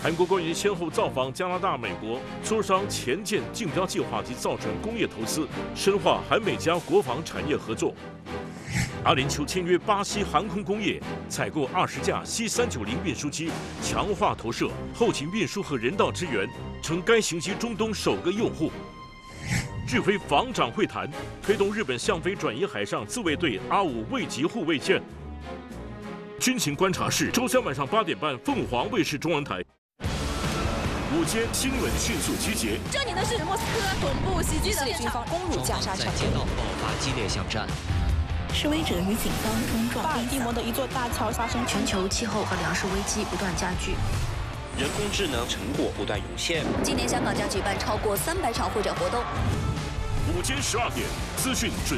韩国官员先后造访加拿大、美国，磋商前舰竞标计划及造船工业投资，深化韩美加国防产业合作。阿联酋签约巴西航空工业，采购20架C390运输机，强化投射、后勤运输和人道支援，成该型机中东首个用户。日菲防长会谈，推动日本向非转移海上自卫队阿5卫级护卫舰。军情观察室，周三晚上8点半，凤凰卫视中文台。午间新闻迅速集结。 这里的是莫斯科恐怖袭击的现场， 攻入加沙城， 在街道爆发激烈巷战。 示威者与警方冲撞。 巴尔的摩的一座大桥发生全球气候和粮食危机不断加剧， 人工智能成果不断涌现。 今年香港将举办超过300场会展活动。 午间12点，资讯准。